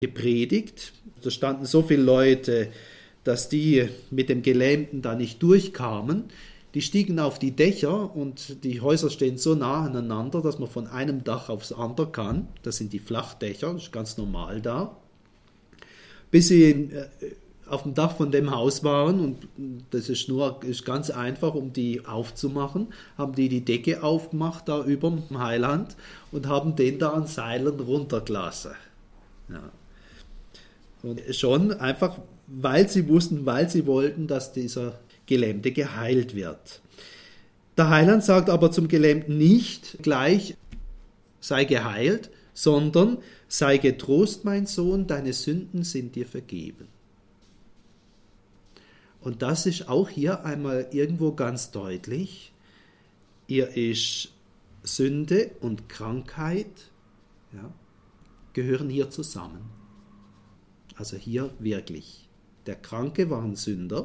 gepredigt. Da standen so viele Leute, dass die mit dem Gelähmten da nicht durchkamen. Die stiegen auf die Dächer und die Häuser stehen so nah aneinander, dass man von einem Dach aufs andere kann. Das sind die Flachdächer, das ist ganz normal da. Bis sie auf dem Dach von dem Haus waren, und das ist ganz einfach, um die aufzumachen, haben die Decke aufgemacht da über dem Heiland und haben den da an Seilen runtergelassen. Ja. Und schon einfach, weil sie wollten, dass dieser Gelähmte geheilt wird. Der Heiland sagt aber zum Gelähmten nicht gleich, sei geheilt, sondern sei getrost, mein Sohn, deine Sünden sind dir vergeben. Und das ist auch hier einmal irgendwo ganz deutlich. Ihr ist Sünde und Krankheit, ja, gehören hier zusammen. Also hier wirklich. Der Kranke war ein Sünder,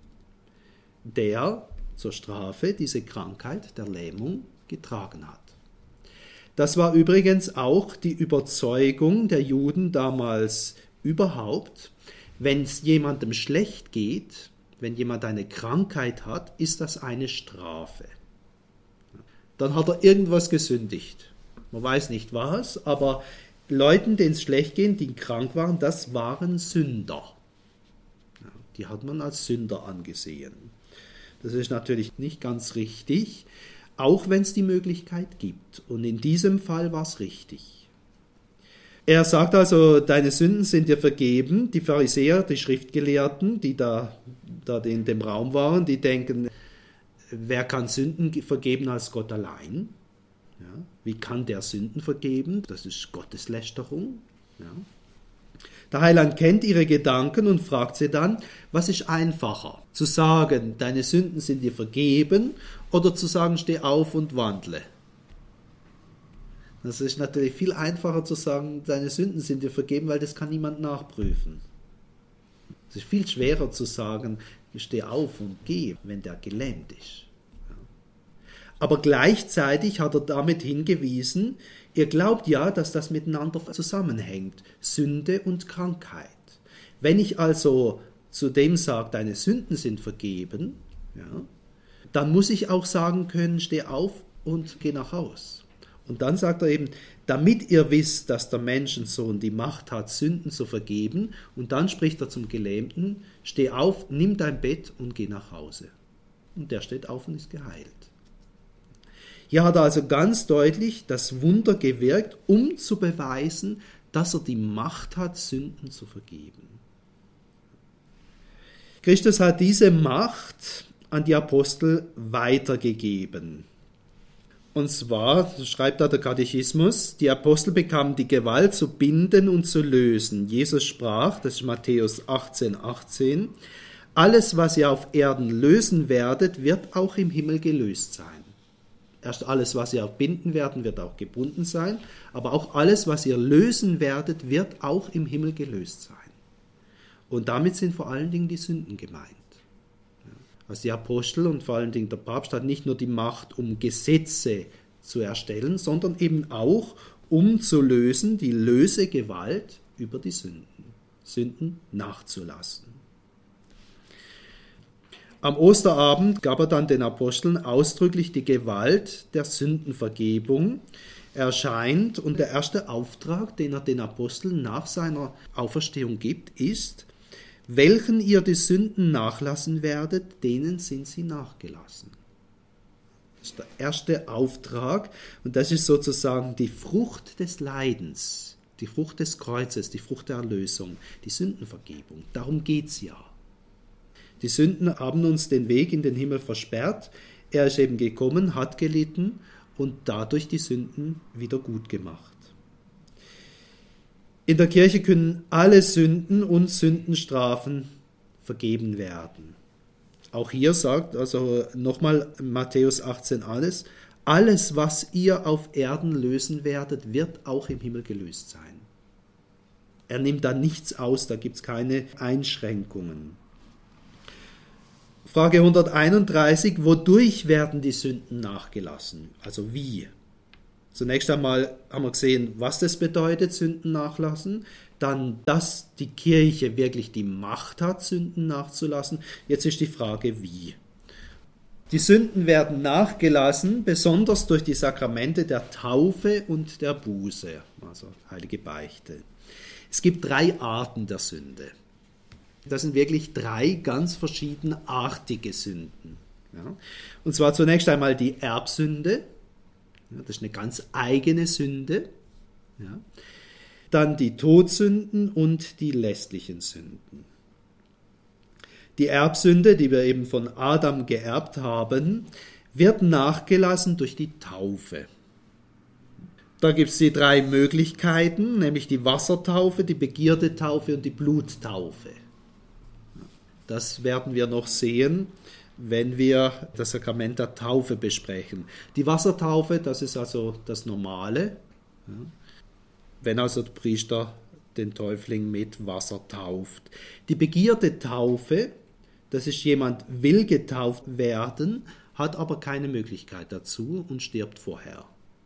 der zur Strafe diese Krankheit der Lähmung getragen hat. Das war übrigens auch die Überzeugung der Juden damals überhaupt. Wenn es jemandem schlecht geht, wenn jemand eine Krankheit hat, ist das eine Strafe. Dann hat er irgendwas gesündigt. Man weiß nicht was, aber Leuten, denen es schlecht geht, die krank waren, das waren Sünder. Die hat man als Sünder angesehen. Das ist natürlich nicht ganz richtig, auch wenn es die Möglichkeit gibt. Und in diesem Fall war es richtig. Er sagt also, deine Sünden sind dir vergeben. Die Pharisäer, die Schriftgelehrten, die da in dem Raum waren, die denken, wer kann Sünden vergeben als Gott allein? Ja, wie kann der Sünden vergeben? Das ist Gotteslästerung. Ja. Der Heiland kennt ihre Gedanken und fragt sie dann, was ist einfacher? Zu sagen, deine Sünden sind dir vergeben, oder zu sagen, steh auf und wandle? Das ist natürlich viel einfacher zu sagen, deine Sünden sind dir vergeben, weil das kann niemand nachprüfen. Es ist viel schwerer zu sagen, steh auf und geh, wenn der gelähmt ist. Aber gleichzeitig hat er damit hingewiesen, ihr glaubt ja, dass das miteinander zusammenhängt, Sünde und Krankheit. Wenn ich also zu dem sage, deine Sünden sind vergeben, ja, dann muss ich auch sagen können, steh auf und geh nach Haus. Und dann sagt er eben, damit ihr wisst, dass der Menschensohn die Macht hat, Sünden zu vergeben, und dann spricht er zum Gelähmten, steh auf, nimm dein Bett und geh nach Hause. Und der steht auf und ist geheilt. Hier hat er also ganz deutlich das Wunder gewirkt, um zu beweisen, dass er die Macht hat, Sünden zu vergeben. Christus hat diese Macht an die Apostel weitergegeben. Und zwar, so schreibt da der Katechismus, die Apostel bekamen die Gewalt zu binden und zu lösen. Jesus sprach, das ist Matthäus 18,18, alles, was ihr auf Erden lösen werdet, wird auch im Himmel gelöst sein. Erst alles, was ihr binden werdet, wird auch gebunden sein, aber auch alles, was ihr lösen werdet, wird auch im Himmel gelöst sein. Und damit sind vor allen Dingen die Sünden gemeint. Also die Apostel und vor allen Dingen der Papst hat nicht nur die Macht, um Gesetze zu erstellen, sondern eben auch, um zu lösen, die Lösegewalt über die Sünden nachzulassen. Am Osterabend gab er dann den Aposteln ausdrücklich die Gewalt der Sündenvergebung. Erscheint und der erste Auftrag, den er den Aposteln nach seiner Auferstehung gibt, ist, welchen ihr die Sünden nachlassen werdet, denen sind sie nachgelassen. Das ist der erste Auftrag und das ist sozusagen die Frucht des Leidens, die Frucht des Kreuzes, die Frucht der Erlösung, die Sündenvergebung. Darum geht es ja. Die Sünden haben uns den Weg in den Himmel versperrt. Er ist eben gekommen, hat gelitten und dadurch die Sünden wieder gut gemacht. In der Kirche können alle Sünden und Sündenstrafen vergeben werden. Auch hier sagt, also nochmal Matthäus 18 alles, was ihr auf Erden lösen werdet, wird auch im Himmel gelöst sein. Er nimmt da nichts aus, da gibt es keine Einschränkungen. Frage 131, wodurch werden die Sünden nachgelassen? Also wie? Zunächst einmal haben wir gesehen, was das bedeutet, Sünden nachlassen. Dann, dass die Kirche wirklich die Macht hat, Sünden nachzulassen. Jetzt ist die Frage, wie. Die Sünden werden nachgelassen, besonders durch die Sakramente der Taufe und der Buße, also heilige Beichte. Es gibt 3 Arten der Sünde. Das sind wirklich 3 ganz verschiedenartige Sünden. Ja. Und zwar zunächst einmal die Erbsünde. Ja, das ist eine ganz eigene Sünde. Ja. Dann die Todsünden und die lästlichen Sünden. Die Erbsünde, die wir eben von Adam geerbt haben, wird nachgelassen durch die Taufe. Da gibt es die 3 Möglichkeiten, nämlich die Wassertaufe, die Begierdetaufe und die Bluttaufe. Das werden wir noch sehen, wenn wir das Sakrament der Taufe besprechen. Die Wassertaufe, das ist also das Normale, ja, wenn also der Priester den Täufling mit Wasser tauft. Die Begierdetaufe, das ist jemand will getauft werden, hat aber keine Möglichkeit dazu und stirbt vorher.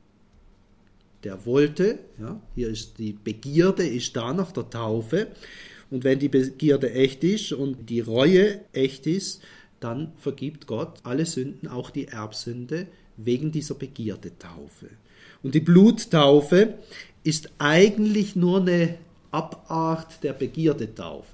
Der wollte, ja, hier ist die Begierde, ist da nach der Taufe, und wenn die Begierde echt ist und die Reue echt ist, dann vergibt Gott alle Sünden, auch die Erbsünde, wegen dieser Begierdetaufe. Und die Bluttaufe ist eigentlich nur eine Abart der Begierdetaufe.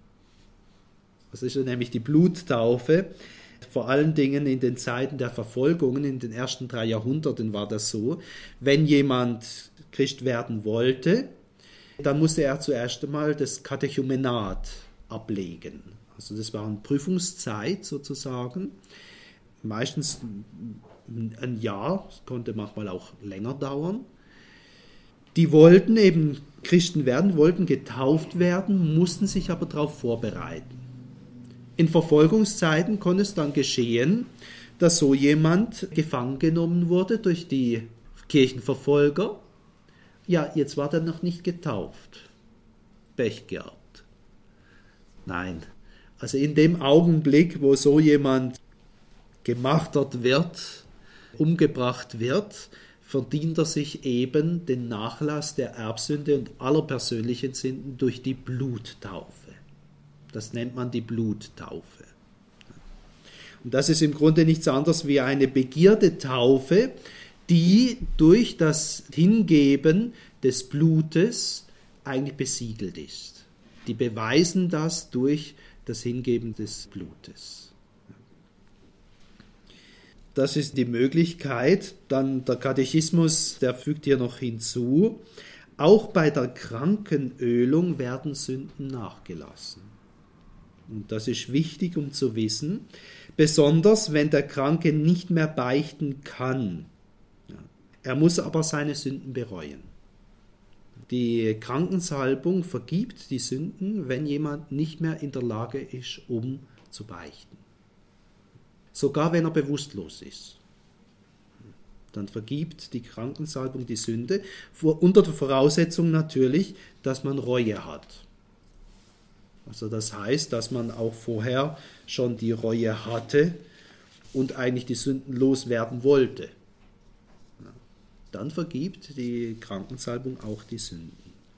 Das ist nämlich die Bluttaufe. Vor allen Dingen in den Zeiten der Verfolgungen, in den ersten 3 Jahrhunderten war das so. Wenn jemand Christ werden wollte, dann musste er zuerst einmal das Katechumenat ablegen. Also das war eine Prüfungszeit sozusagen. Meistens ein Jahr, das konnte manchmal auch länger dauern. Die wollten eben Christen werden, wollten getauft werden, mussten sich aber darauf vorbereiten. In Verfolgungszeiten konnte es dann geschehen, dass so jemand gefangen genommen wurde durch die Kirchenverfolger. Ja, jetzt war er noch nicht getauft. Pech gehabt. Nein, also in dem Augenblick, wo so jemand gemartert wird, umgebracht wird, verdient er sich eben den Nachlass der Erbsünde und aller persönlichen Sünden durch die Bluttaufe. Das nennt man die Bluttaufe. Und das ist im Grunde nichts anderes wie eine Begierdetaufe, die durch das Hingeben des Blutes eigentlich besiegelt ist. Die beweisen das durch das Hingeben des Blutes. Das ist die Möglichkeit. Dann der Katechismus, der fügt hier noch hinzu, auch bei der Krankenölung werden Sünden nachgelassen. Und das ist wichtig, um zu wissen, besonders wenn der Kranke nicht mehr beichten kann. Er muss aber seine Sünden bereuen. Die Krankensalbung vergibt die Sünden, wenn jemand nicht mehr in der Lage ist, um zu beichten. Sogar wenn er bewusstlos ist. Dann vergibt die Krankensalbung die Sünde, unter der Voraussetzung natürlich, dass man Reue hat. Also das heißt, dass man auch vorher schon die Reue hatte und eigentlich die Sünden loswerden wollte. Dann vergibt die Krankensalbung auch die Sünden.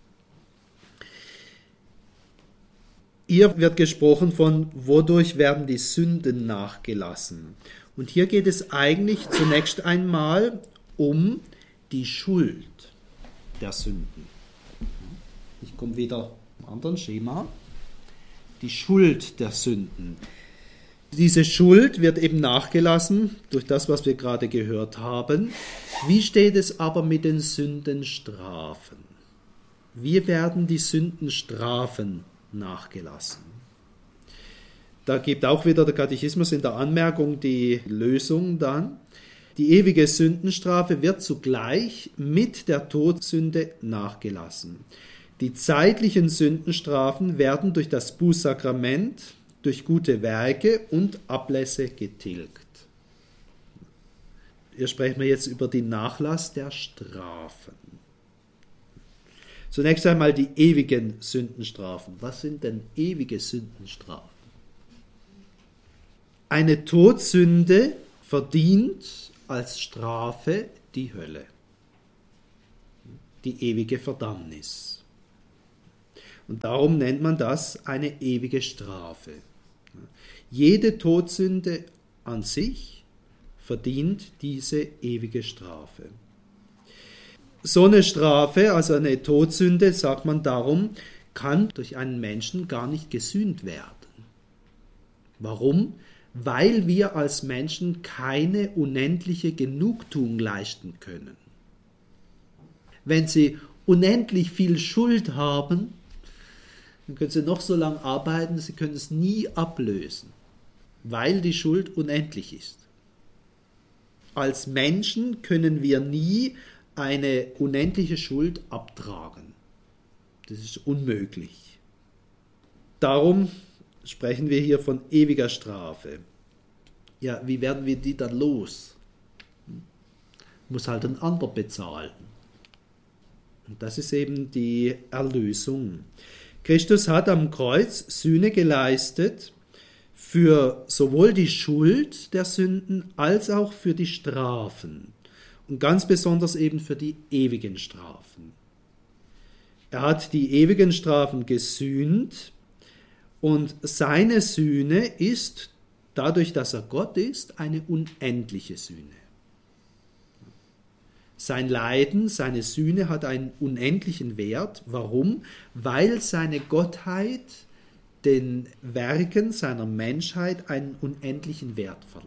Hier wird gesprochen von, wodurch werden die Sünden nachgelassen. Und hier geht es eigentlich zunächst einmal um die Schuld der Sünden. Ich komme wieder zum anderen Schema. Die Schuld der Sünden. Diese Schuld wird eben nachgelassen durch das, was wir gerade gehört haben. Wie steht es aber mit den Sündenstrafen? Wie werden die Sündenstrafen nachgelassen? Da gibt auch wieder der Katechismus in der Anmerkung die Lösung dann. Die ewige Sündenstrafe wird zugleich mit der Todsünde nachgelassen. Die zeitlichen Sündenstrafen werden durch das Bußsakrament, durch gute Werke und Ablässe getilgt. Hier sprechen wir jetzt über den Nachlass der Strafen. Zunächst einmal die ewigen Sündenstrafen. Was sind denn ewige Sündenstrafen? Eine Todsünde verdient als Strafe die Hölle. die ewige Verdammnis. Und darum nennt man das eine ewige Strafe. Jede Todsünde an sich verdient diese ewige Strafe. So eine Strafe, also eine Todsünde, sagt man darum, kann durch einen Menschen gar nicht gesühnt werden. Warum? Weil wir als Menschen keine unendliche Genugtuung leisten können. Wenn Sie unendlich viel Schuld haben, dann können Sie noch so lange arbeiten, Sie können es nie ablösen, weil die Schuld unendlich ist. Als Menschen können wir nie eine unendliche Schuld abtragen. Das ist unmöglich. Darum sprechen wir hier von ewiger Strafe. Ja, wie werden wir die dann los? Muss halt ein anderer bezahlen. Und das ist eben die Erlösung. Christus hat am Kreuz Sühne geleistet für sowohl die Schuld der Sünden als auch für die Strafen. Und ganz besonders eben für die ewigen Strafen. Er hat die ewigen Strafen gesühnt und seine Sühne ist, dadurch, dass er Gott ist, eine unendliche Sühne. Sein Leiden, seine Sühne hat einen unendlichen Wert. Warum? Weil seine Gottheit den Werken seiner Menschheit einen unendlichen Wert verleiht.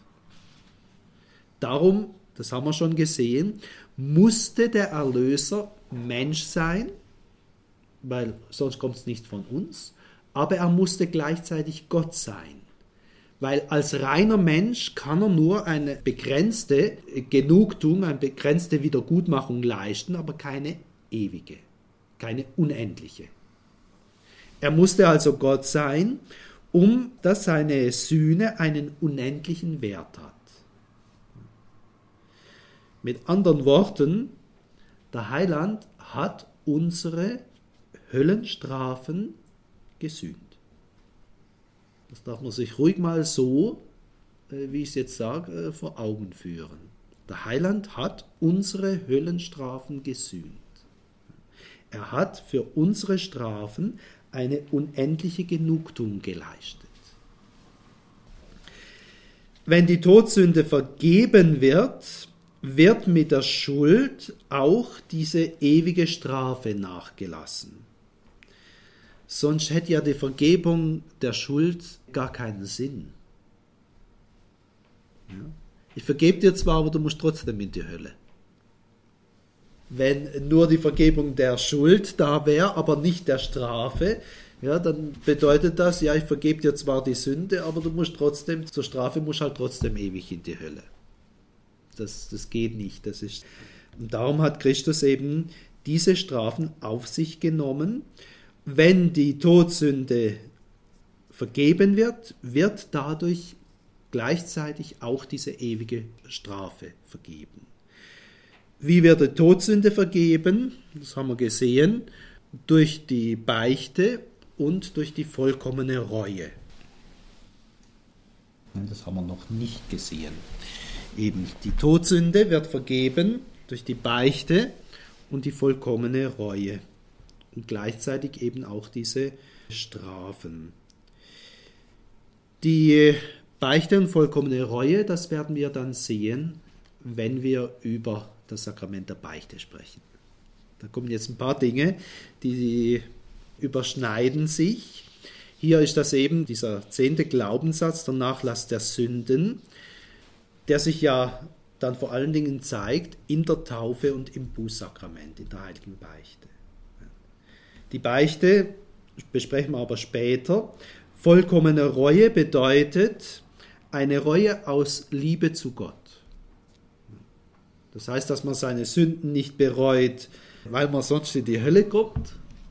Darum, das haben wir schon gesehen, musste der Erlöser Mensch sein, weil sonst kommt es nicht von uns, aber er musste gleichzeitig Gott sein. Weil als reiner Mensch kann er nur eine begrenzte Genugtuung, eine begrenzte Wiedergutmachung leisten, aber keine ewige, keine unendliche. Er musste also Gott sein, dass seine Sühne einen unendlichen Wert hat. Mit anderen Worten, der Heiland hat unsere Höllenstrafen gesühnt. Das darf man sich ruhig mal so, wie ich es jetzt sage, vor Augen führen. Der Heiland hat unsere Höllenstrafen gesühnt. Er hat für unsere Strafen eine unendliche Genugtuung geleistet. Wenn die Todsünde vergeben wird, wird mit der Schuld auch diese ewige Strafe nachgelassen. Sonst hätte ja die Vergebung der Schuld gar keinen Sinn. Ja? Ich vergebe dir zwar, aber du musst trotzdem in die Hölle. Wenn nur die Vergebung der Schuld da wäre, aber nicht der Strafe, ja, dann bedeutet das, ja, ich vergebe dir zwar die Sünde, aber du musst trotzdem, zur Strafe musst halt trotzdem ewig in die Hölle. Das geht nicht. Und darum hat Christus eben diese Strafen auf sich genommen. Wenn die Todsünde vergeben wird, wird dadurch gleichzeitig auch diese ewige Strafe vergeben. Wie wird die Todsünde vergeben? Das haben wir gesehen. Durch die Beichte und durch die vollkommene Reue. Das haben wir noch nicht gesehen. Eben die Todsünde wird vergeben durch die Beichte und die vollkommene Reue. Und gleichzeitig eben auch diese Strafen. Die Beichte und vollkommene Reue, das werden wir dann sehen, wenn wir über das Sakrament der Beichte sprechen. Da kommen jetzt ein paar Dinge, die überschneiden sich. Hier ist das eben dieser 10. Glaubenssatz, der Nachlass der Sünden, der sich ja dann vor allen Dingen zeigt in der Taufe und im Bußsakrament, in der heiligen Beichte. Die Beichte besprechen wir aber später. Vollkommene Reue bedeutet eine Reue aus Liebe zu Gott. Das heißt, dass man seine Sünden nicht bereut, weil man sonst in die Hölle kommt,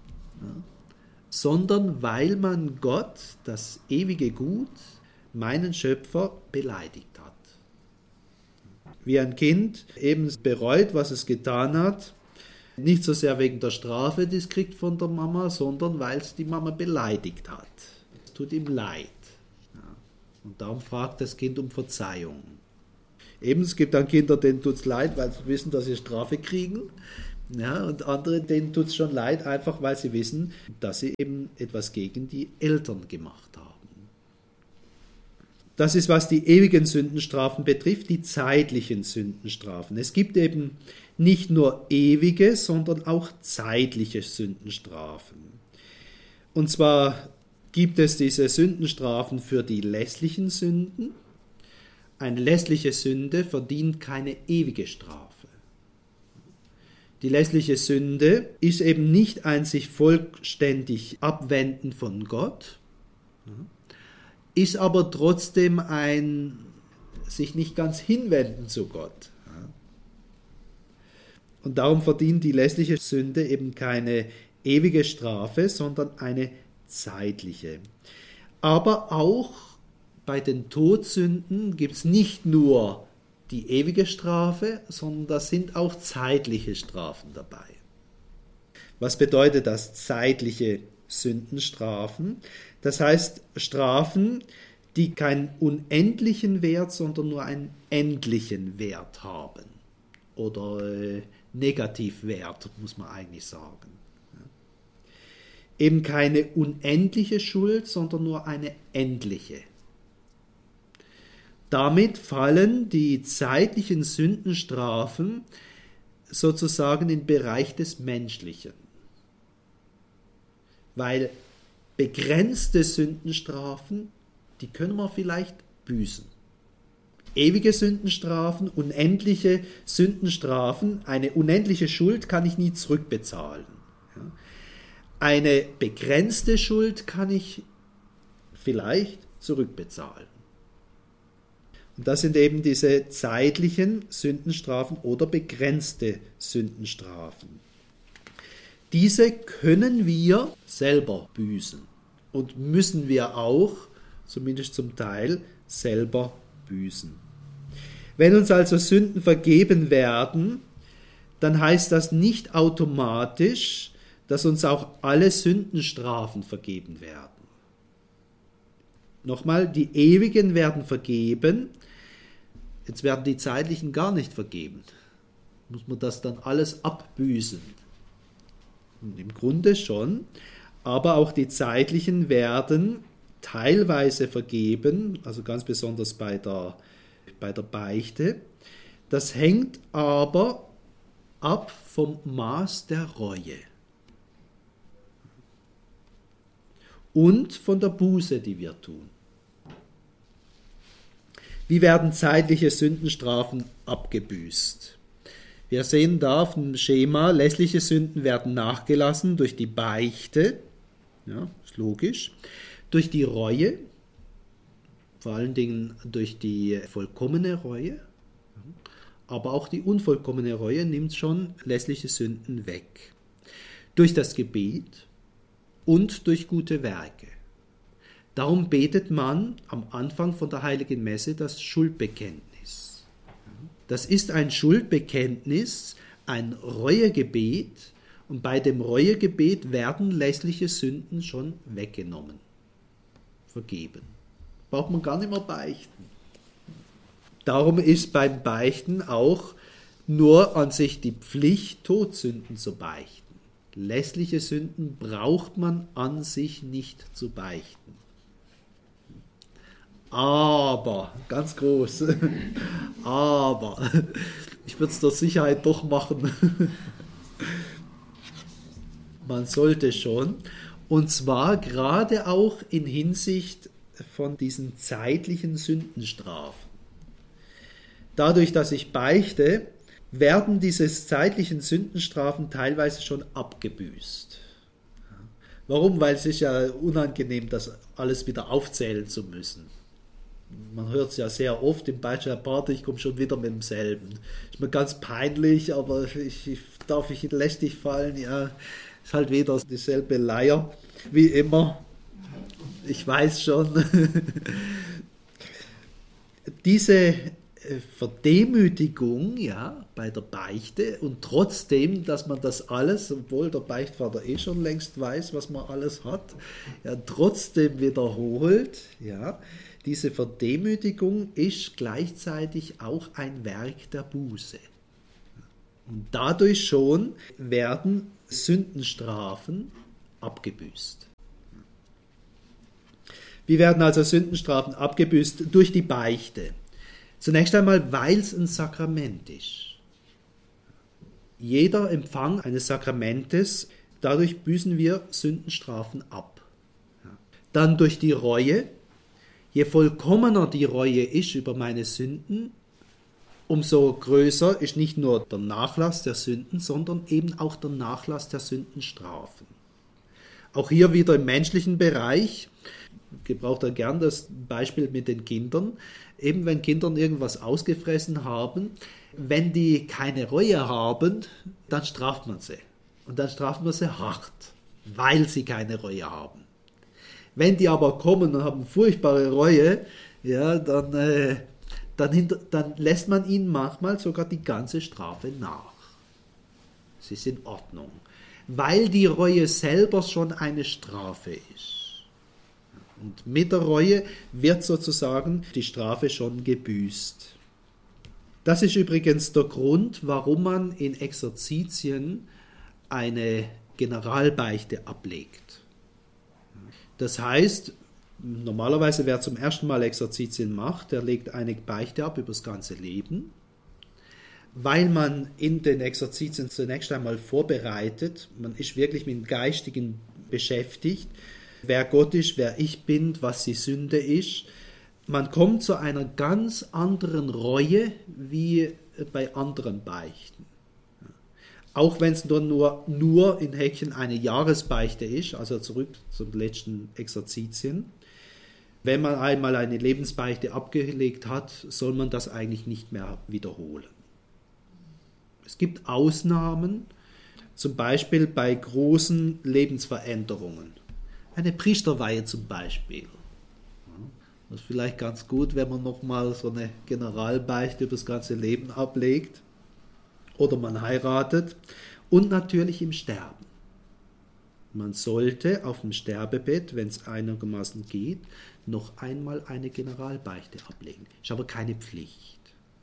sondern weil man Gott, das ewige Gut, meinen Schöpfer, beleidigt hat. Wie ein Kind eben bereut, was es getan hat, nicht so sehr wegen der Strafe, die es kriegt von der Mama, sondern weil es die Mama beleidigt hat. Es tut ihm leid. Und darum fragt das Kind um Verzeihung. Eben, es gibt dann Kinder, denen tut es leid, weil sie wissen, dass sie Strafe kriegen. Ja, und andere, denen tut es schon leid, einfach weil sie wissen, dass sie eben etwas gegen die Eltern gemacht haben. Das ist, was die ewigen Sündenstrafen betrifft, die zeitlichen Sündenstrafen. Es gibt eben nicht nur ewige, sondern auch zeitliche Sündenstrafen. Und zwar gibt es diese Sündenstrafen für die lässlichen Sünden. Eine lässliche Sünde verdient keine ewige Strafe. Die lässliche Sünde ist eben nicht ein sich vollständig abwenden von Gott, ist aber trotzdem ein sich nicht ganz hinwenden zu Gott. Und darum verdient die lässliche Sünde eben keine ewige Strafe, sondern eine zeitliche. Aber auch bei den Todsünden gibt es nicht nur die ewige Strafe, sondern da sind auch zeitliche Strafen dabei. Was bedeutet das, zeitliche Sündenstrafen? Das heißt Strafen, die keinen unendlichen Wert, sondern nur einen endlichen Wert haben. Oder Negativwert, muss man eigentlich sagen. Eben keine unendliche Schuld, sondern nur eine endliche. Damit fallen die zeitlichen Sündenstrafen sozusagen in den Bereich des Menschlichen. Weil begrenzte Sündenstrafen, die können wir vielleicht büßen. Ewige Sündenstrafen, unendliche Sündenstrafen, eine unendliche Schuld kann ich nie zurückbezahlen. Eine begrenzte Schuld kann ich vielleicht zurückbezahlen. Und das sind eben diese zeitlichen Sündenstrafen oder begrenzte Sündenstrafen. Diese können wir selber büßen und müssen wir auch, zumindest zum Teil, selber büßen. Wenn uns also Sünden vergeben werden, dann heißt das nicht automatisch, dass uns auch alle Sündenstrafen vergeben werden. Nochmal, die Ewigen werden vergeben, jetzt werden die Zeitlichen gar nicht vergeben. Muss man das dann alles abbüßen? Und im Grunde schon, aber auch die Zeitlichen werden teilweise vergeben, also ganz besonders bei der Beichte. Das hängt aber ab vom Maß der Reue und von der Buße, die wir tun. Wie werden zeitliche Sündenstrafen abgebüßt? Wir sehen da auf dem Schema, lässliche Sünden werden nachgelassen durch die Beichte, ja, ist logisch, durch die Reue, vor allen Dingen durch die vollkommene Reue, aber auch die unvollkommene Reue nimmt schon lässliche Sünden weg. Durch das Gebet und durch gute Werke. Darum betet man am Anfang von der Heiligen Messe das Schuldbekenntnis. Das ist ein Schuldbekenntnis, ein Reuegebet, und bei dem Reuegebet werden lässliche Sünden schon weggenommen, vergeben. Braucht man gar nicht mehr beichten. Darum ist beim Beichten auch nur an sich die Pflicht, Todsünden zu beichten. Lässliche Sünden braucht man an sich nicht zu beichten. Aber, ganz groß, aber, ich würde es der Sicherheit doch machen. Man sollte schon, und zwar gerade auch in Hinsicht von diesen zeitlichen Sündenstrafen. Dadurch, dass ich beichte, werden diese zeitlichen Sündenstrafen teilweise schon abgebüßt. Warum? Weil es ist ja unangenehm, das alles wieder aufzählen zu müssen. Man hört es ja sehr oft im Beichtstuhl, Pater, ich komme schon wieder mit demselben. Ist mir ganz peinlich, aber darf ich lästig fallen? Ja, ist halt wieder dieselbe Leier, wie immer. Ich weiß schon. Diese Verdemütigung, ja, bei der Beichte, und trotzdem, dass man das alles, obwohl der Beichtvater schon längst weiß, was man alles hat, ja, trotzdem wiederholt, ja, diese Verdemütigung ist gleichzeitig auch ein Werk der Buße. Und dadurch schon werden Sündenstrafen abgebüßt. Wie werden also Sündenstrafen abgebüßt? Durch die Beichte. Zunächst einmal, weil es ein Sakrament ist. Jeder Empfang eines Sakramentes, dadurch büßen wir Sündenstrafen ab. Dann durch die Reue. Je vollkommener die Reue ist über meine Sünden, umso größer ist nicht nur der Nachlass der Sünden, sondern eben auch der Nachlass der Sündenstrafen. Auch hier wieder im menschlichen Bereich, gebraucht er gern das Beispiel mit den Kindern, eben wenn Kinder irgendwas ausgefressen haben, wenn die keine Reue haben, dann straft man sie. Und dann straft man sie hart, weil sie keine Reue haben. Wenn die aber kommen und haben furchtbare Reue, ja, dann lässt man ihnen manchmal sogar die ganze Strafe nach. Es ist in Ordnung, weil die Reue selber schon eine Strafe ist. Und mit der Reue wird sozusagen die Strafe schon gebüßt. Das ist übrigens der Grund, warum man in Exerzitien eine Generalbeichte ablegt. Das heißt, normalerweise wer zum ersten Mal Exerzitien macht, der legt eine Beichte ab über das ganze Leben, weil man in den Exerzitien zunächst einmal vorbereitet, man ist wirklich mit dem Geistigen beschäftigt, wer Gott ist, wer ich bin, was die Sünde ist. Man kommt zu einer ganz anderen Reue wie bei anderen Beichten. Auch wenn es nur in Häkchen eine Jahresbeichte ist, also zurück zum letzten Exerzitien. Wenn man einmal eine Lebensbeichte abgelegt hat, soll man das eigentlich nicht mehr wiederholen. Es gibt Ausnahmen, zum Beispiel bei großen Lebensveränderungen. Eine Priesterweihe zum Beispiel. Das ist vielleicht ganz gut, wenn man nochmal so eine Generalbeichte über das ganze Leben ablegt. Oder man heiratet. Und natürlich im Sterben. Man sollte auf dem Sterbebett, wenn es einigermaßen geht, noch einmal eine Generalbeichte ablegen. Ist aber keine Pflicht.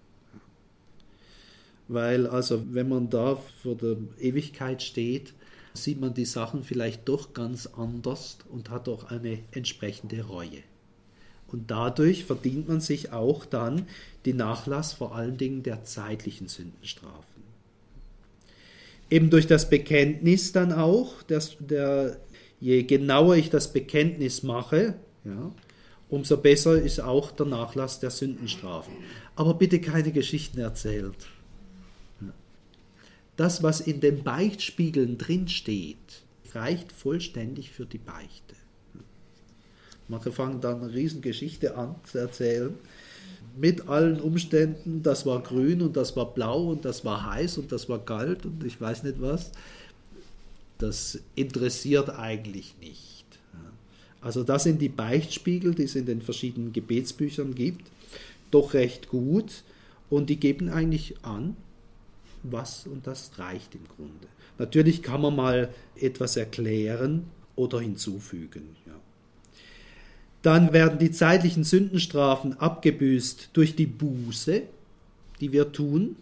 Weil also, wenn man da vor der Ewigkeit steht, sieht man die Sachen vielleicht doch ganz anders und hat auch eine entsprechende Reue. Und dadurch verdient man sich auch dann den Nachlass vor allen Dingen der zeitlichen Sündenstrafen. Eben durch das Bekenntnis dann auch, je genauer ich das Bekenntnis mache, ja, umso besser ist auch der Nachlass der Sündenstrafen. Aber bitte keine Geschichten erzählt. Das, was in den Beichtspiegeln drinsteht, reicht vollständig für die Beichte. Manche fangen dann eine Riesengeschichte an zu erzählen, mit allen Umständen, das war grün und das war blau und das war heiß und das war kalt und ich weiß nicht was. Das interessiert eigentlich nicht. Also das sind die Beichtspiegel, die es in den verschiedenen Gebetsbüchern gibt, doch recht gut und die geben eigentlich an, was und das reicht im Grunde. Natürlich kann man mal etwas erklären oder hinzufügen. Ja. Dann werden die zeitlichen Sündenstrafen abgebüßt durch die Buße, die wir tun.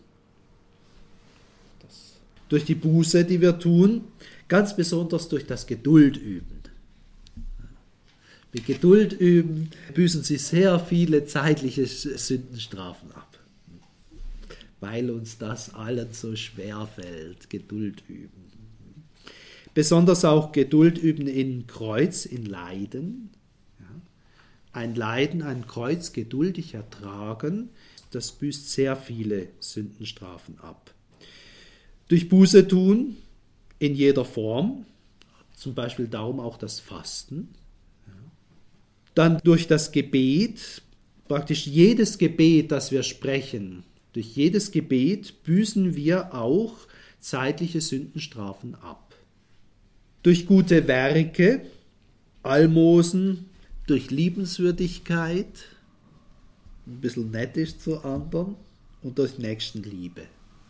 Durch die Buße, die wir tun, ganz besonders durch das Geduld üben. Mit Geduld üben büßen sie sehr viele zeitliche Sündenstrafen ab. Weil uns das allen so schwer fällt, Geduld üben. Besonders auch Geduld üben in Kreuz, in Leiden. Ein Leiden, ein Kreuz geduldig ertragen, das büßt sehr viele Sündenstrafen ab. Durch Buße tun, in jeder Form, zum Beispiel darum auch das Fasten. Dann durch das Gebet, praktisch jedes Gebet, das wir sprechen, durch jedes Gebet büßen wir auch zeitliche Sündenstrafen ab. Durch gute Werke, Almosen, durch Liebenswürdigkeit, ein bisschen nett ist zu anderen und durch Nächstenliebe.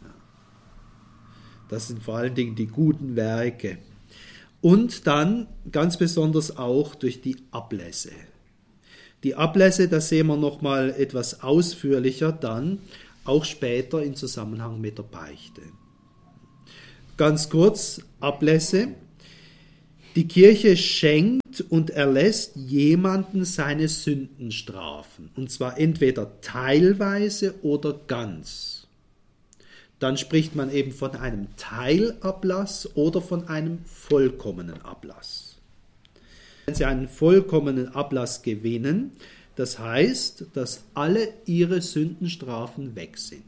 Das sind vor allen Dingen die guten Werke. Und dann ganz besonders auch durch die Ablässe. Die Ablässe, das sehen wir nochmal etwas ausführlicher dann, auch später im Zusammenhang mit der Beichte. Ganz kurz, Ablässe. Die Kirche schenkt und erlässt jemanden seine Sündenstrafen. Und zwar entweder teilweise oder ganz. Dann spricht man eben von einem Teilablass oder von einem vollkommenen Ablass. Wenn Sie einen vollkommenen Ablass gewinnen, das heißt, dass alle Ihre Sündenstrafen weg sind.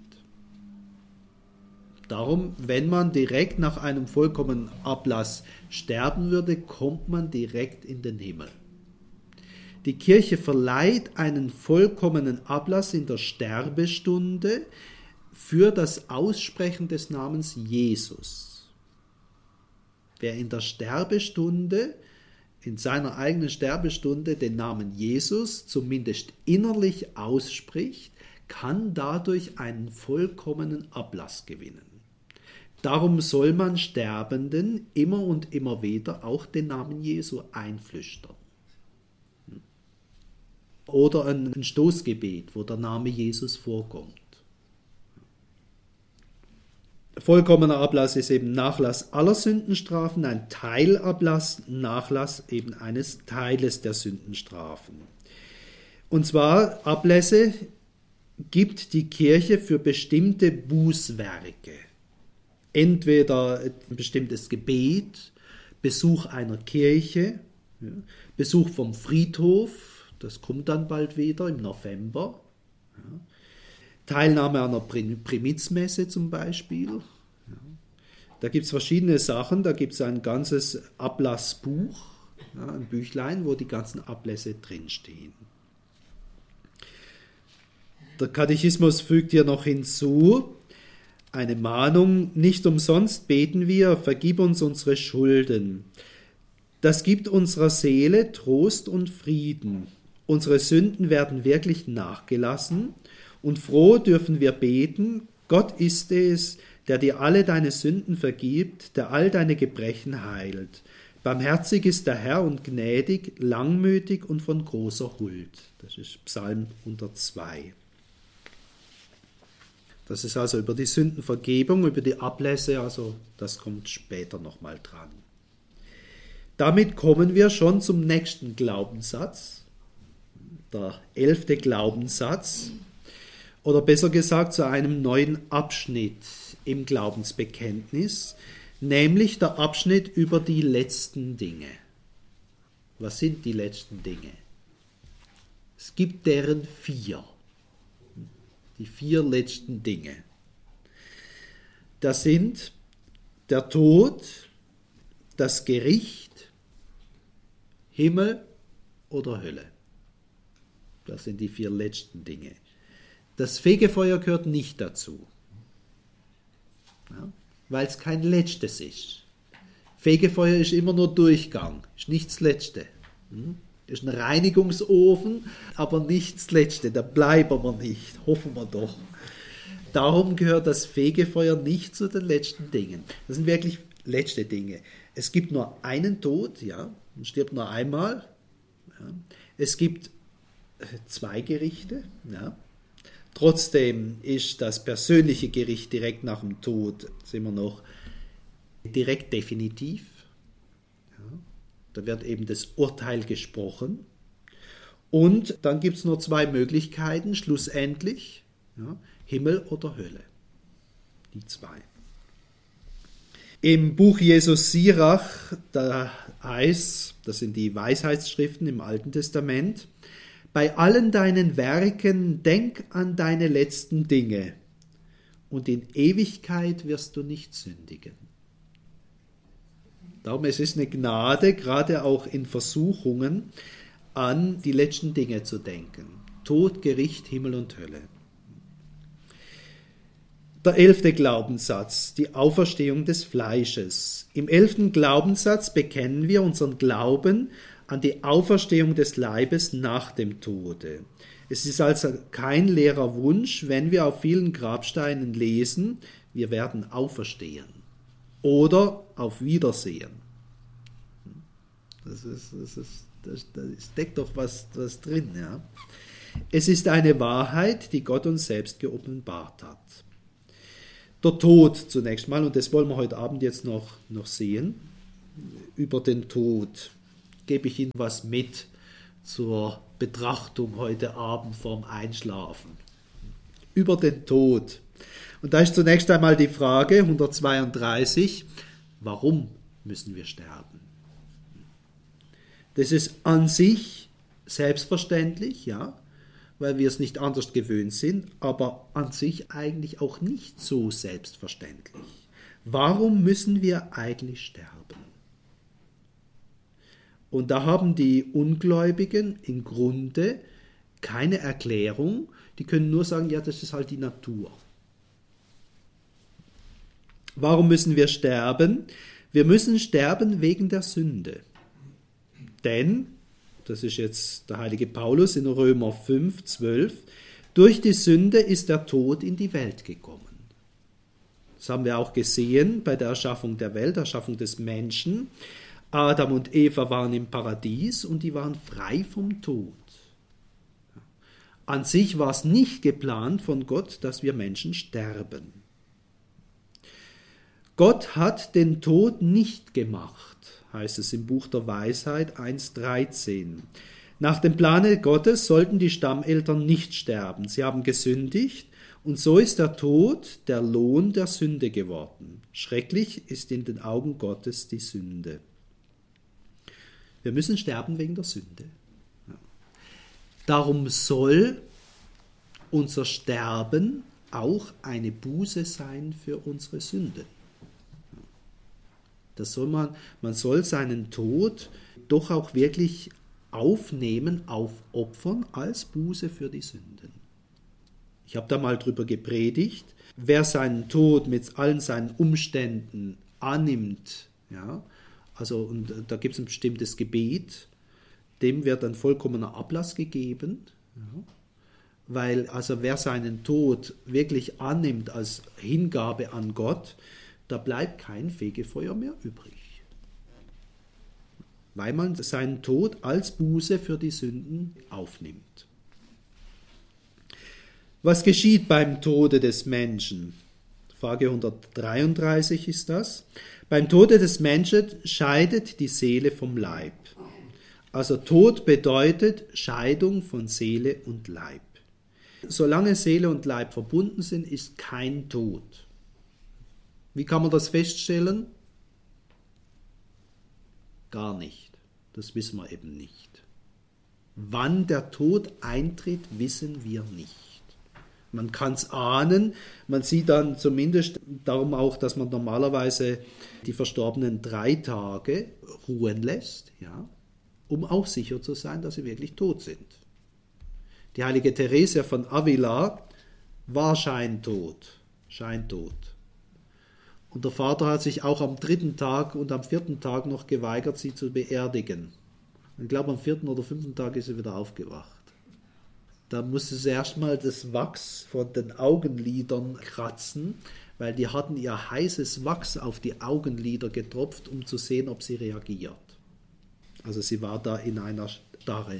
Darum, wenn man direkt nach einem vollkommenen Ablass sterben würde, kommt man direkt in den Himmel. Die Kirche verleiht einen vollkommenen Ablass in der Sterbestunde für das Aussprechen des Namens Jesus. Wer in der Sterbestunde, in seiner eigenen Sterbestunde den Namen Jesus zumindest innerlich ausspricht, kann dadurch einen vollkommenen Ablass gewinnen. Darum soll man Sterbenden immer und immer wieder auch den Namen Jesu einflüstern. Oder ein Stoßgebet, wo der Name Jesus vorkommt. Vollkommener Ablass ist eben Nachlass aller Sündenstrafen, ein Teilablass, Nachlass eben eines Teiles der Sündenstrafen. Und zwar Ablässe gibt die Kirche für bestimmte Bußwerke. Entweder ein bestimmtes Gebet, Besuch einer Kirche, Besuch vom Friedhof, das kommt dann bald wieder im November, Teilnahme an einer Primizmesse zum Beispiel. Da gibt es verschiedene Sachen, da gibt es ein ganzes Ablassbuch, ein Büchlein, wo die ganzen Ablässe drinstehen. Der Katechismus fügt hier noch hinzu, eine Mahnung: Nicht umsonst beten wir, vergib uns unsere Schulden. Das gibt unserer Seele Trost und Frieden. Unsere Sünden werden wirklich nachgelassen und froh dürfen wir beten: Gott ist es, der dir alle deine Sünden vergibt, der all deine Gebrechen heilt. Barmherzig ist der Herr und gnädig, langmütig und von großer Huld. Das ist Psalm 102. Das ist also über die Sündenvergebung, über die Ablässe, also das kommt später nochmal dran. Damit kommen wir schon zum nächsten Glaubenssatz, der 11. Glaubenssatz, oder besser gesagt zu einem neuen Abschnitt im Glaubensbekenntnis, nämlich der Abschnitt über die letzten Dinge. Was sind die letzten Dinge? Es gibt deren 4. Die 4 letzten Dinge. Das sind der Tod, das Gericht, Himmel oder Hölle. Das sind die 4 letzten Dinge. Das Fegefeuer gehört nicht dazu, ja, weil es kein letztes ist. Fegefeuer ist immer nur Durchgang, ist nicht das Letzte. Das ist ein Reinigungsofen, aber nicht das Letzte, da bleiben wir nicht, hoffen wir doch. Darum gehört das Fegefeuer nicht zu den letzten Dingen. Das sind wirklich letzte Dinge. Es gibt nur einen Tod, ja, man stirbt nur einmal. Ja. Es gibt 2 Gerichte, ja. Trotzdem ist das persönliche Gericht direkt nach dem Tod immer noch direkt definitiv. Ja. Da wird eben das Urteil gesprochen. Und dann gibt es nur 2 Möglichkeiten, schlussendlich, ja, Himmel oder Hölle. Die 2. Im Buch Jesus Sirach, da heißt, das sind die Weisheitsschriften im Alten Testament: Bei allen deinen Werken denk an deine letzten Dinge, und in Ewigkeit wirst du nicht sündigen. Darum es ist eine Gnade, gerade auch in Versuchungen, an die letzten Dinge zu denken. Tod, Gericht, Himmel und Hölle. Der 11. Glaubenssatz, die Auferstehung des Fleisches. Im 11. Glaubenssatz bekennen wir unseren Glauben an die Auferstehung des Leibes nach dem Tode. Es ist also kein leerer Wunsch, wenn wir auf vielen Grabsteinen lesen, wir werden auferstehen oder auf Wiedersehen. Das steckt doch was drin. Ja? Es ist eine Wahrheit, die Gott uns selbst geoffenbart hat. Der Tod zunächst mal, und das wollen wir heute Abend jetzt noch sehen. Über den Tod gebe ich Ihnen was mit zur Betrachtung heute Abend vorm Einschlafen. Über den Tod. Und da ist zunächst einmal die Frage 132, warum müssen wir sterben? Das ist an sich selbstverständlich, ja, weil wir es nicht anders gewöhnt sind, aber an sich eigentlich auch nicht so selbstverständlich. Warum müssen wir eigentlich sterben? Und da haben die Ungläubigen im Grunde keine Erklärung, die können nur sagen, ja, das ist halt die Natur. Warum müssen wir sterben? Wir müssen sterben wegen der Sünde. Denn, das ist jetzt der heilige Paulus in Römer 5,12, durch die Sünde ist der Tod in die Welt gekommen. Das haben wir auch gesehen bei der Erschaffung der Welt, der Erschaffung des Menschen. Adam und Eva waren im Paradies und die waren frei vom Tod. An sich war es nicht geplant von Gott, dass wir Menschen sterben. Gott hat den Tod nicht gemacht, heißt es im Buch der Weisheit 1,13. Nach dem Plane Gottes sollten die Stammeltern nicht sterben. Sie haben gesündigt und so ist der Tod der Lohn der Sünde geworden. Schrecklich ist in den Augen Gottes die Sünde. Wir müssen sterben wegen der Sünde. Darum soll unser Sterben auch eine Buße sein für unsere Sünden. Das soll man soll seinen Tod doch auch wirklich aufnehmen, aufopfern als Buße für die Sünden. Ich habe da mal drüber gepredigt, wer seinen Tod mit allen seinen Umständen annimmt, ja, also und da gibt es ein bestimmtes Gebet, dem wird ein vollkommener Ablass gegeben, ja, weil also wer seinen Tod wirklich annimmt als Hingabe an Gott, da bleibt kein Fegefeuer mehr übrig. Weil man seinen Tod als Buße für die Sünden aufnimmt. Was geschieht beim Tode des Menschen? Frage 133 ist das. Beim Tode des Menschen scheidet die Seele vom Leib. Also Tod bedeutet Scheidung von Seele und Leib. Solange Seele und Leib verbunden sind, ist kein Tod. Wie kann man das feststellen? Gar nicht. Das wissen wir eben nicht. Wann der Tod eintritt, wissen wir nicht. Man kann es ahnen, man sieht dann zumindest darum auch, dass man normalerweise die Verstorbenen 3 Tage ruhen lässt, ja, um auch sicher zu sein, dass sie wirklich tot sind. Die heilige Theresia von Avila war scheintot. Und der Vater hat sich auch am 3. Tag und am 4. Tag noch geweigert, sie zu beerdigen. Ich glaube, am 4. oder 5. Tag ist sie wieder aufgewacht. Da musste sie erstmal das Wachs von den Augenlidern kratzen, weil die hatten ihr heißes Wachs auf die Augenlider getropft, um zu sehen, ob sie reagiert. Also sie war da in einer Starre.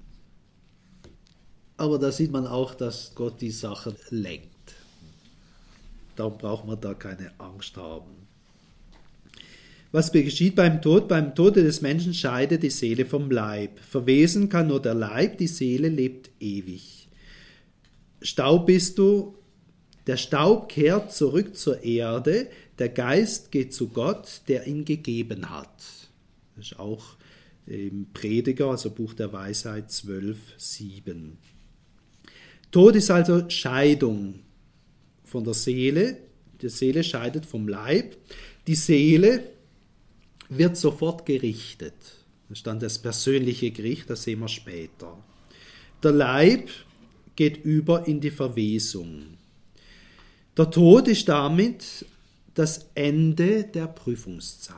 Aber da sieht man auch, dass Gott die Sache lenkt. Darum braucht man da keine Angst haben. Was geschieht beim Tod? Beim Tode des Menschen scheidet die Seele vom Leib. Verwesen kann nur der Leib, die Seele lebt ewig. Staub bist du, der Staub kehrt zurück zur Erde, der Geist geht zu Gott, der ihn gegeben hat. Das ist auch im Prediger, also Buch der Weisheit 12,7. Tod ist also Scheidung von der Seele. Die Seele scheidet vom Leib. Die Seele wird sofort gerichtet. Das ist dann das persönliche Gericht, das sehen wir später. Der Leib geht über in die Verwesung. Der Tod ist damit das Ende der Prüfungszeit.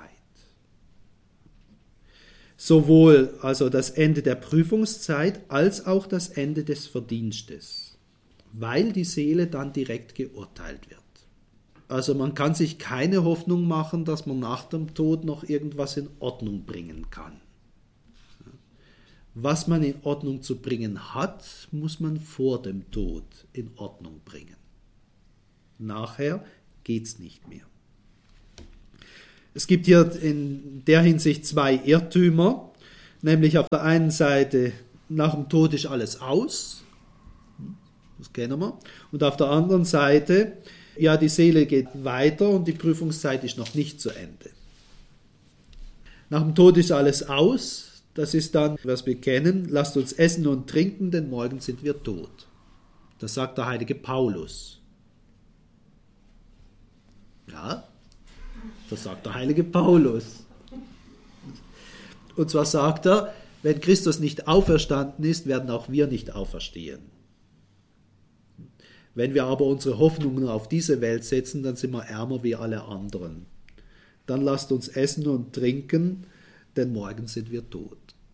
Sowohl also das Ende der Prüfungszeit als auch das Ende des Verdienstes, weil die Seele dann direkt geurteilt wird. Also man kann sich keine Hoffnung machen, dass man nach dem Tod noch irgendwas in Ordnung bringen kann. Was man in Ordnung zu bringen hat, muss man vor dem Tod in Ordnung bringen. Nachher geht es nicht mehr. Es gibt hier in der Hinsicht zwei Irrtümer, nämlich auf der einen Seite, nach dem Tod ist alles aus, das kennen wir, und auf der anderen Seite, ja, die Seele geht weiter und die Prüfungszeit ist noch nicht zu Ende. Nach dem Tod ist alles aus, das ist dann, was wir kennen, lasst uns essen und trinken, denn morgen sind wir tot. Das sagt der heilige Paulus. Ja, das sagt der heilige Paulus. Und zwar sagt er, wenn Christus nicht auferstanden ist, werden auch wir nicht auferstehen. Wenn wir aber unsere Hoffnungen auf diese Welt setzen, dann sind wir ärmer wie alle anderen. Dann lasst uns essen und trinken, denn morgen sind wir tot.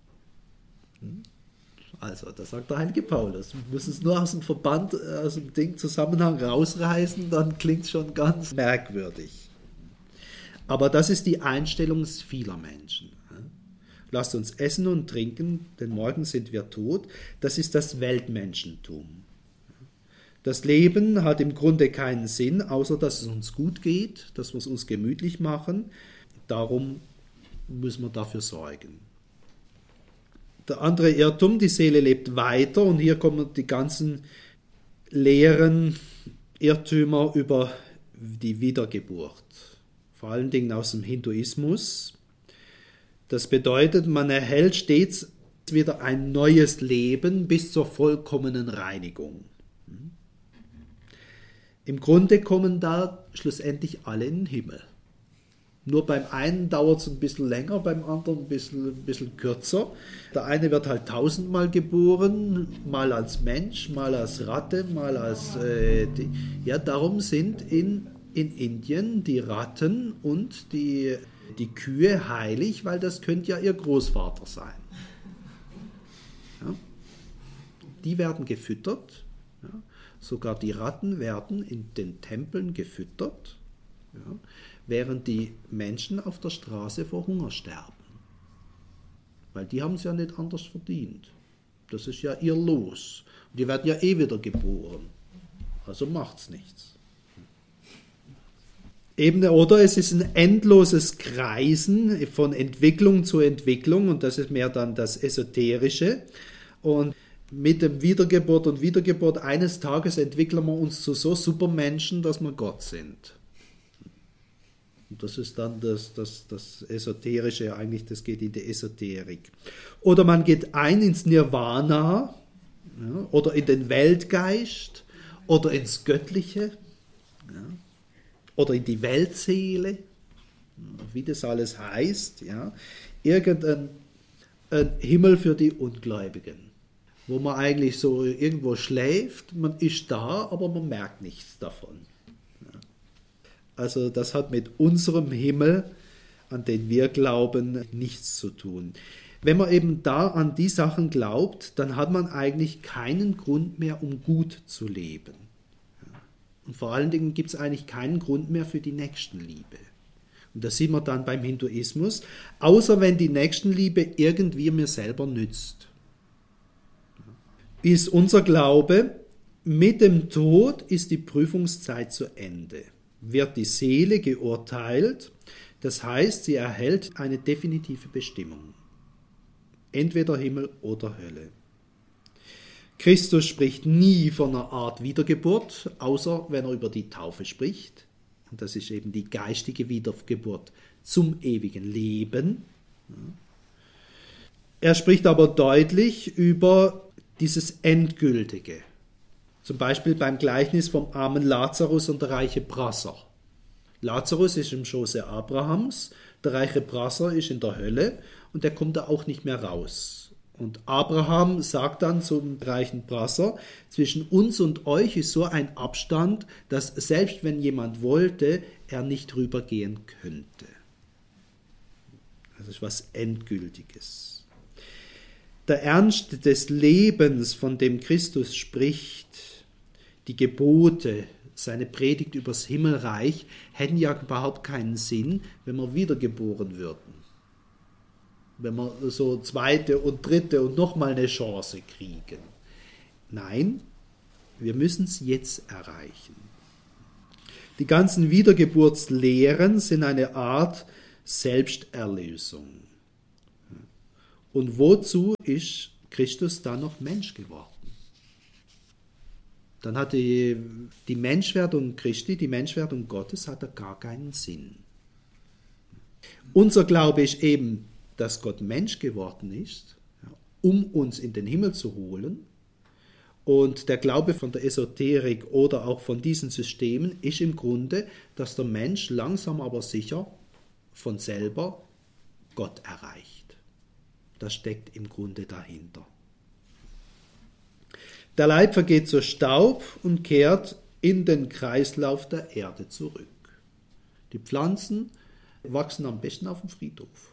Also, das sagt der heilige Paulus. Wir müssen es nur aus dem Verband, aus dem Zusammenhang rausreißen, dann klingt es schon ganz merkwürdig. Aber das ist die Einstellung vieler Menschen. Lasst uns essen und trinken, denn morgen sind wir tot. Das ist das Weltmenschentum. Das Leben hat im Grunde keinen Sinn, außer dass es uns gut geht, dass wir es uns gemütlich machen. Darum müssen wir dafür sorgen. Der andere Irrtum, die Seele lebt weiter, und hier kommen die ganzen leeren Irrtümer über die Wiedergeburt. Vor allen Dingen aus dem Hinduismus. Das bedeutet, man erhält stets wieder ein neues Leben bis zur vollkommenen Reinigung. Im Grunde kommen da schlussendlich alle in den Himmel. Nur beim einen dauert es ein bisschen länger, beim anderen ein bisschen kürzer. Der eine wird halt 1000-mal geboren, mal als Mensch, mal als Ratte, mal als... darum sind in Indien die Ratten und die Kühe heilig, weil das könnte ja ihr Großvater sein. Ja? Die werden gefüttert. Ja? Sogar die Ratten werden in den Tempeln gefüttert, ja? Während die Menschen auf der Straße vor Hunger sterben. Weil die haben es ja nicht anders verdient. Das ist ja ihr Los. Und die werden ja eh wieder geboren. Also macht's nichts. Oder es ist ein endloses Kreisen von Entwicklung zu Entwicklung, und das ist mehr dann das Esoterische. Und mit dem Wiedergeburt und Wiedergeburt eines Tages entwickeln wir uns zu so Supermenschen, dass wir Gott sind. Und das ist dann das Esoterische, eigentlich, das geht in die Esoterik. Oder man geht ein ins Nirvana, ja, oder in den Weltgeist, oder ins Göttliche, ja, oder in die Weltseele, wie das alles heißt. Ja. Irgendein Himmel für die Ungläubigen, wo man eigentlich so irgendwo schläft, man ist da, aber man merkt nichts davon. Also das hat mit unserem Himmel, an den wir glauben, nichts zu tun. Wenn man eben da an die Sachen glaubt, dann hat man eigentlich keinen Grund mehr, um gut zu leben. Und vor allen Dingen gibt es eigentlich keinen Grund mehr für die Nächstenliebe. Und das sieht man dann beim Hinduismus, außer wenn die Nächstenliebe irgendwie mir selber nützt. Ist unser Glaube, mit dem Tod ist die Prüfungszeit zu Ende. Wird die Seele geurteilt, das heißt, sie erhält eine definitive Bestimmung. Entweder Himmel oder Hölle. Christus spricht nie von einer Art Wiedergeburt, außer wenn er über die Taufe spricht. Und das ist eben die geistige Wiedergeburt zum ewigen Leben. Er spricht aber deutlich über dieses Endgültige. Zum Beispiel beim Gleichnis vom armen Lazarus und der reiche Prasser. Lazarus ist im Schoße Abrahams, der reiche Prasser ist in der Hölle und der kommt da auch nicht mehr raus. Und Abraham sagt dann zum reichen Prasser, zwischen uns und euch ist so ein Abstand, dass selbst wenn jemand wollte, er nicht rübergehen könnte. Das ist was Endgültiges. Der Ernst des Lebens, von dem Christus spricht, die Gebote, seine Predigt übers Himmelreich, hätten ja überhaupt keinen Sinn, wenn wir wiedergeboren würden. Wenn wir so zweite und dritte und nochmal eine Chance kriegen. Nein, wir müssen es jetzt erreichen. Die ganzen Wiedergeburtslehren sind eine Art Selbsterlösung. Und wozu ist Christus dann noch Mensch geworden? Dann hat die Menschwerdung Christi, die Menschwerdung Gottes, hat da gar keinen Sinn. Unser Glaube ist eben, dass Gott Mensch geworden ist, um uns in den Himmel zu holen. Und der Glaube von der Esoterik oder auch von diesen Systemen ist im Grunde, dass der Mensch langsam aber sicher von selber Gott erreicht. Das steckt im Grunde dahinter. Der Leib vergeht zu Staub und kehrt in den Kreislauf der Erde zurück. Die Pflanzen wachsen am besten auf dem Friedhof.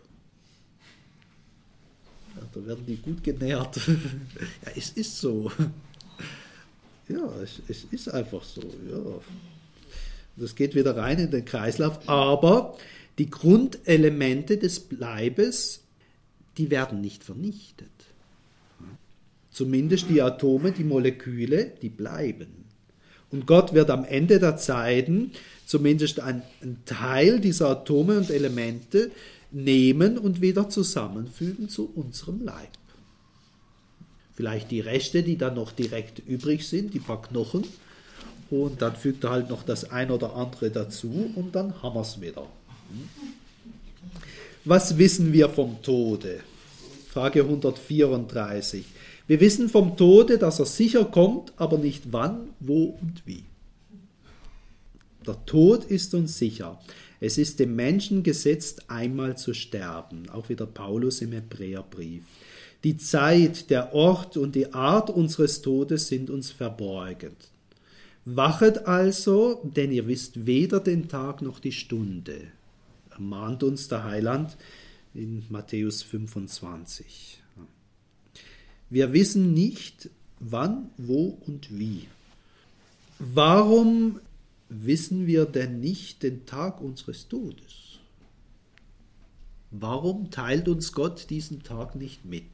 Ja, da werden die gut genährt. Ja, es ist so. Ja, es ist einfach so. Ja. Das geht wieder rein in den Kreislauf. Aber die Grundelemente des Leibes, die werden nicht vernichtet. Zumindest die Atome, die Moleküle, die bleiben. Und Gott wird am Ende der Zeiten zumindest einen Teil dieser Atome und Elemente nehmen und wieder zusammenfügen zu unserem Leib. Vielleicht die Reste, die dann noch direkt übrig sind, die paar Knochen. Und dann fügt er halt noch das ein oder andere dazu und dann haben wir es wieder. Was wissen wir vom Tode? Frage 134. Wir wissen vom Tode, dass er sicher kommt, aber nicht wann, wo und wie. Der Tod ist uns sicher. Es ist dem Menschen gesetzt, einmal zu sterben. Auch wieder Paulus im Hebräerbrief. Die Zeit, der Ort und die Art unseres Todes sind uns verborgen. Wachet also, denn ihr wisst weder den Tag noch die Stunde. Ermahnt uns der Heiland in Matthäus 25. Wir wissen nicht, wann, wo und wie. Warum wissen wir denn nicht den Tag unseres Todes? Warum teilt uns Gott diesen Tag nicht mit?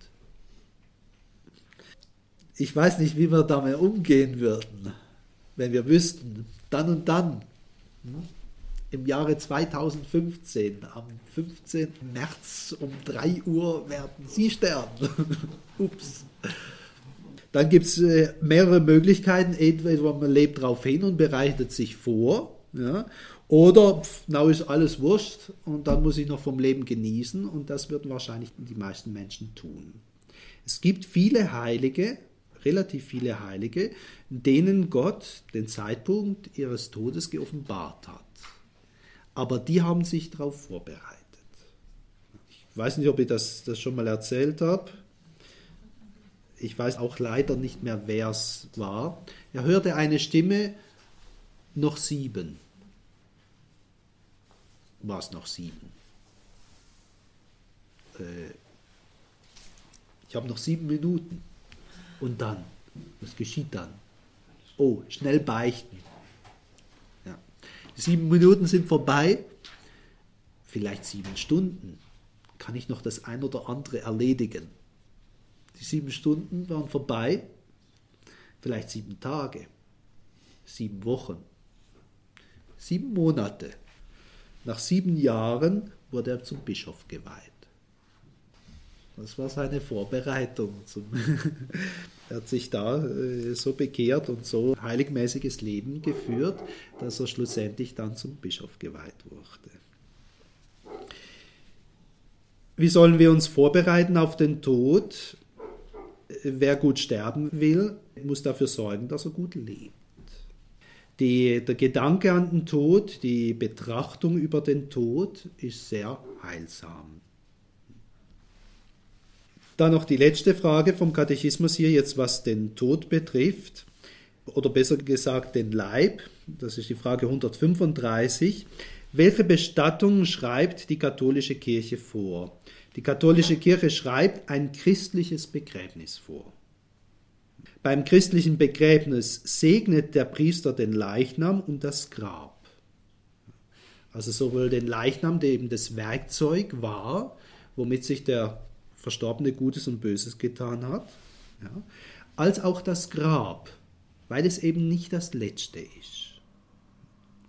Ich weiß nicht, wie wir damit umgehen würden, wenn wir wüssten, dann und dann, im Jahre 2015, am 15. März um 3 Uhr werden Sie sterben. Ups. Dann gibt es mehrere Möglichkeiten. Entweder man lebt darauf hin und bereitet sich vor, ja, oder now ist alles wurscht und dann muss ich noch vom Leben genießen, und das würden wahrscheinlich die meisten Menschen tun. Es gibt viele Heilige, relativ viele Heilige, denen Gott den Zeitpunkt ihres Todes geoffenbart hat. Aber die haben sich darauf vorbereitet. Ich weiß nicht, ob ich das schon mal erzählt habe. Ich weiß auch leider nicht mehr, wer es war. Er hörte eine Stimme, noch 7. War es noch 7? Ich habe noch 7 Minuten. Und dann? Was geschieht dann? Oh, schnell beichten. Ja. Die 7 Minuten sind vorbei. Vielleicht 7 Stunden. Kann ich noch das ein oder andere erledigen? Die 7 Stunden waren vorbei. Vielleicht 7 Tage. 7 Wochen. 7 Monate. Nach 7 Jahren wurde er zum Bischof geweiht. Das war seine Vorbereitung. Er hat sich da so bekehrt und so heiligmäßiges Leben geführt, dass er schlussendlich dann zum Bischof geweiht wurde. Wie sollen wir uns vorbereiten auf den Tod? Wer gut sterben will, muss dafür sorgen, dass er gut lebt. Der Gedanke an den Tod, die Betrachtung über den Tod ist sehr heilsam. Dann noch die letzte Frage vom Katechismus hier, jetzt was den Tod betrifft, oder besser gesagt den Leib. Das ist die Frage 135. Welche Bestattung schreibt die katholische Kirche vor? Die katholische Kirche schreibt ein christliches Begräbnis vor. Beim christlichen Begräbnis segnet der Priester den Leichnam und das Grab. Also sowohl den Leichnam, der eben das Werkzeug war, womit sich der Verstorbene Gutes und Böses getan hat, ja, als auch das Grab, weil es eben nicht das Letzte ist.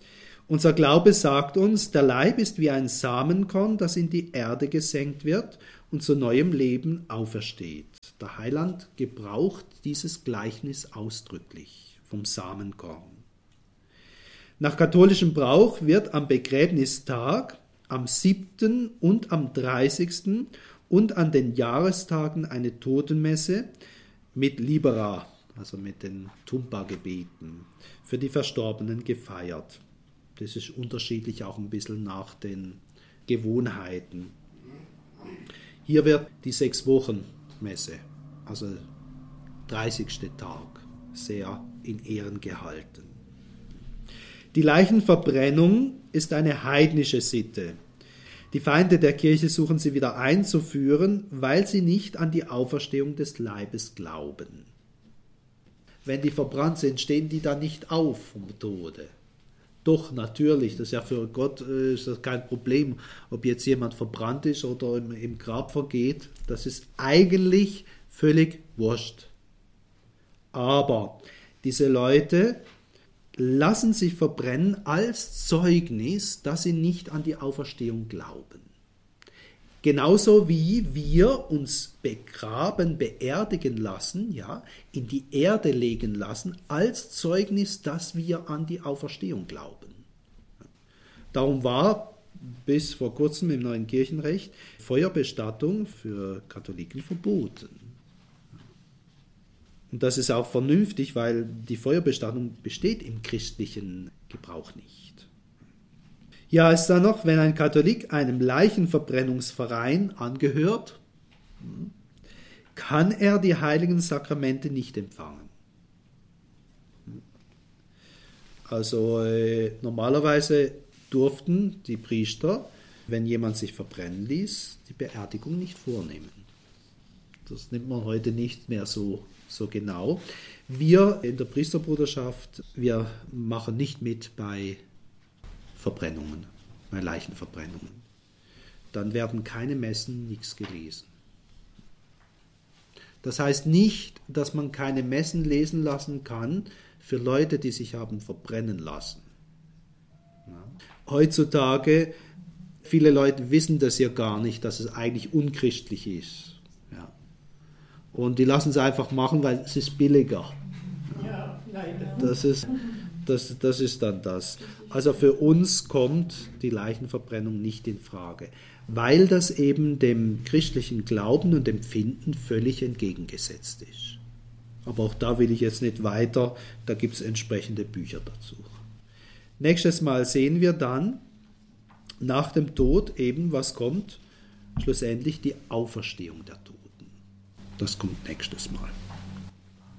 Unser Glaube sagt uns, der Leib ist wie ein Samenkorn, das in die Erde gesenkt wird und zu neuem Leben aufersteht. Der Heiland gebraucht dieses Gleichnis ausdrücklich vom Samenkorn. Nach katholischem Brauch wird am Begräbnistag, am 7. und am 30. und an den Jahrestagen eine Totenmesse mit Libera, also mit den Tumba-Gebeten, für die Verstorbenen gefeiert. Das ist unterschiedlich auch ein bisschen nach den Gewohnheiten. Hier wird die 6-Wochen-Messe, also 30. Tag, sehr in Ehren gehalten. Die Leichenverbrennung ist eine heidnische Sitte. Die Feinde der Kirche suchen sie wieder einzuführen, weil sie nicht an die Auferstehung des Leibes glauben. Wenn die verbrannt sind, stehen die dann nicht auf vom Tode. Doch, natürlich, das ist ja für Gott ist das kein Problem, ob jetzt jemand verbrannt ist oder im Grab vergeht. Das ist eigentlich völlig wurscht. Aber diese Leute lassen sich verbrennen als Zeugnis, dass sie nicht an die Auferstehung glauben. Genauso wie wir uns begraben, beerdigen lassen, ja, in die Erde legen lassen, als Zeugnis, dass wir an die Auferstehung glauben. Darum war bis vor kurzem im neuen Kirchenrecht Feuerbestattung für Katholiken verboten. Und das ist auch vernünftig, weil die Feuerbestattung besteht im christlichen Gebrauch nicht. Ja, ist da noch, wenn ein Katholik einem Leichenverbrennungsverein angehört, kann er die heiligen Sakramente nicht empfangen. Also normalerweise durften die Priester, wenn jemand sich verbrennen ließ, die Beerdigung nicht vornehmen. Das nimmt man heute nicht mehr so genau. Wir in der Priesterbruderschaft, wir machen nicht mit bei Verbrennungen, bei Leichenverbrennungen. Dann werden keine Messen, nichts gelesen. Das heißt nicht, dass man keine Messen lesen lassen kann für Leute, die sich haben verbrennen lassen. Ja. Heutzutage, viele Leute wissen das ja gar nicht, dass es eigentlich unchristlich ist. Ja. Und die lassen es einfach machen, weil es ist billiger. Ja, leider. Das ist dann das. Also für uns kommt die Leichenverbrennung nicht in Frage, weil das eben dem christlichen Glauben und Empfinden völlig entgegengesetzt ist. Aber auch da will ich jetzt nicht weiter, da gibt es entsprechende Bücher dazu. Nächstes Mal sehen wir dann nach dem Tod eben, was kommt, schlussendlich die Auferstehung der Toten. Das kommt nächstes Mal.